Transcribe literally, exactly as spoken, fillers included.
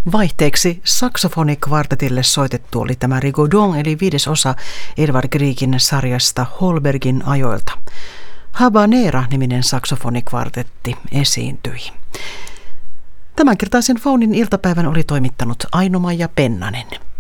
Vaihteeksi saksofonikvartetille soitettu oli tämä Rigaudon eli viides osa Edvard Griekin sarjasta Holbergin ajoilta. Habanera-niminen saksofonikvartetti esiintyi. Tämänkertaisen Faunin iltapäivän oli toimittanut Aino-Maija Pennanen.